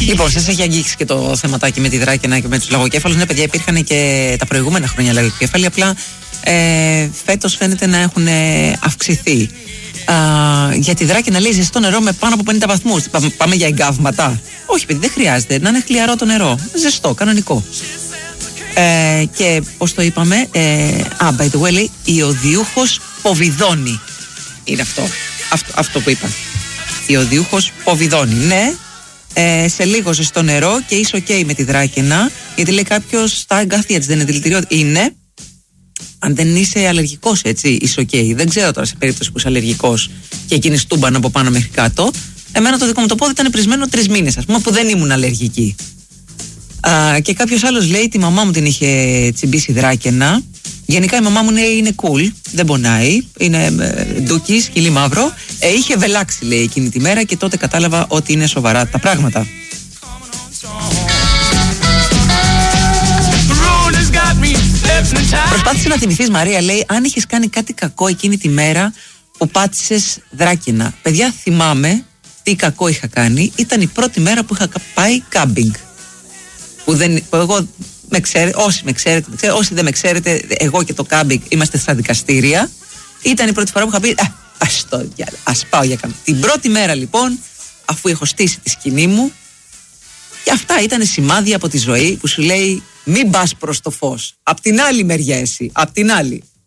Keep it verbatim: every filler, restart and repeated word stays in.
Λοιπόν, σας έχει αγγίξει και το θεματάκι με τη Δράκαινα και με τους λαγοκέφαλους. Ναι, παιδιά, υπήρχαν και τα προηγούμενα χρόνια λαγοκέφαλοι. Απλά ε, φέτος φαίνεται να έχουν αυξηθεί. Α, για τη Δράκαινα λέει ζεστό νερό με πάνω από πενήντα βαθμούς. Πάμε για εγκάβματα? Όχι, παιδί, δεν χρειάζεται. Να είναι χλιαρό το νερό. Ζεστό, κανονικό. Ε, και πώς το είπαμε, ε, α, by the way, λέει ιωδιούχος Ποβιδώνη. Είναι αυτό, αυτό, αυτό που είπα. Ιωδιούχος Ποβιδώνη, ναι. Ε, σε λίγο ζεστό νερό και είσαι ok με τη Δράκαινα. Γιατί λέει κάποιος στα εγκάθια της δεν είναι δηλητηριό. Είναι. Αν δεν είσαι αλλεργικός, έτσι, είσαι ok. Δεν ξέρω τώρα σε περίπτωση που είσαι αλλεργικός και εκείνη τούμπαν από πάνω μέχρι κάτω. Εμένα το δικό μου το πόδι ήταν πρισμένο τρεις μήνες, ας πούμε, που δεν ήμουν αλλεργική. Α, και κάποιος άλλος λέει τη μαμά μου την είχε τσιμπήσει Δράκαινα. Γενικά η μαμά μου λέει είναι cool, δεν πονάει, είναι ε, ντούκι, σκυλί μαύρο. Ε, είχε βελάξει, λέει, εκείνη τη μέρα και τότε κατάλαβα ότι είναι σοβαρά τα πράγματα. Προσπάθησε να θυμηθείς, Μαρία, λέει, αν είχες κάνει κάτι κακό εκείνη τη μέρα που πάτησες Δράκαινα. Παιδιά, θυμάμαι τι κακό είχα κάνει. Ήταν η πρώτη μέρα που είχα πάει κάμπινγκ. Που, δεν, που εγώ με ξέρετε, όσοι με ξέρετε, με ξέρετε, όσοι δεν με ξέρετε, εγώ και το κάμπινγκ είμαστε στα δικαστήρια. Ήταν η πρώτη φορά που είχα πει Α, ας, το, ας πάω για κάμπινγκ. Την πρώτη μέρα λοιπόν, αφού έχω στήσει τη σκηνή μου, και αυτά ήταν σημάδια από τη ζωή που σου λέει μην πας προς το φως. Απ' την άλλη μεριά εσύ, απ' την άλλη.